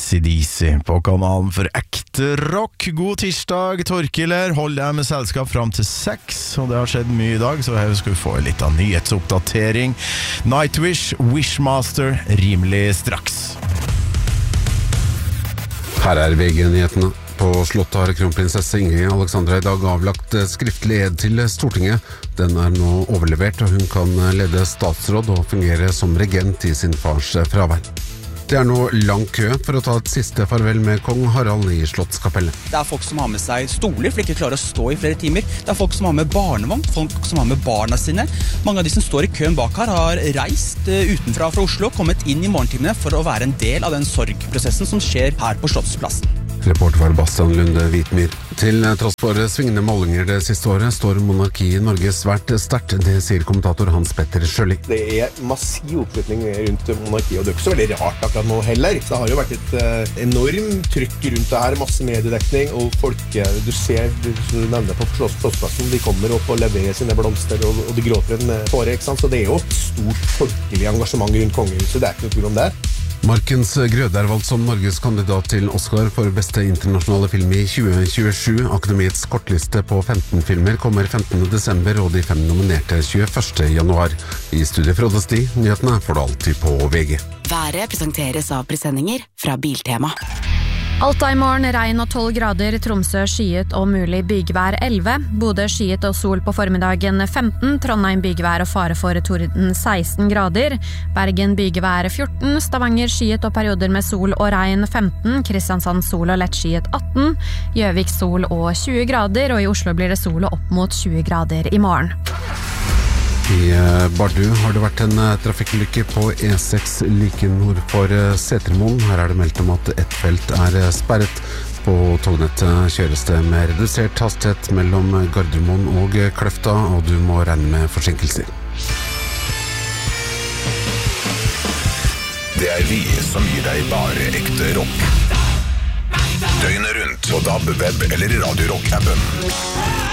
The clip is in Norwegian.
AC/DC på kanalen for ekte rock. God tirsdag, Torkil her. Hold deg med selskap fram til 6, og det har skjedd mye i dag, så her skal vi få litt av nyhetsoppdatering. Nightwish, Wishmaster, rimelig straks. Her VG-nyhetene. På Slottet har kronprinsesse Ingrid Alexandra i dag avlagt skriftlig ed til Stortinget. Den nå overlevert, og hun kan lede statsråd og fungere som regent i sin fars fravær. Det nå lang kø for å ta et siste farvel med kong Harald i Slottskapellet. Det folk som har med seg stoler, for de ikke klarer å stå i flere timer. Det folk som har med barnevogn, folk som har med barna sine. Mange av de som står i køen bak her har reist utenfra fra Oslo og kommet inn i morgentimene for å være en del av den sorgprosessen som skjer her på Slottsplassen. Reporter var Bastian Lunde Hvitmyr. Til tross for svingende målinger det siste året, står monarkiet i Norge svært sterkt. Det sier kommentator Hans Petter Sjøli. Det massiv oppslutning rundt monarkiet, og det ikke så veldig rart akkurat nå heller. Det har jo vært et enormt trykk rundt det her, masse mediedekning, og folk, du ser, som du nevner på Slottsplassen, de kommer opp og leverer sine blomster, og de gråter en tåre, ikke sant? Så det jo et stort folkelig engasjement rundt kongehuset, det ikke noe tvil om det. Markens Grøde valgt som Norges kandidat til Oscar for beste internasjonale film i 2027. Akademiets kortliste på 15 filmer kommer 15. desember, og de 5 nominerte 21. januar. I studiet Frode Sti, nyhetene får du alltid på VG. Været presenteres av presendinger fra Biltema. Alta i morgen, regn og 12 grader, Tromsø skyet og mulig bygvær 11, Bodø skyet og sol på formiddagen 15, Trondheim bygvær og fare for torden 16 grader, Bergen bygvær 14, Stavanger skyet og perioder med sol og regn 15, Kristiansand sol og lett skyet 18, Gjøvik sol og 20 grader, og i Oslo blir det sol og opp mot 20 grader i morgen. I Bardu har det vært en trafikkulykke på E6 like nord for Setermoen. Her det meldt om at ett felt sperret. På tognettet kjøres det med redusert hastighet mellom Gardermoen og Kløfta, og du må regne med forsinkelser. Det vi som gir deg bare ekte rock. Døgnet rundt på DAB, web eller Radio Rock-appen.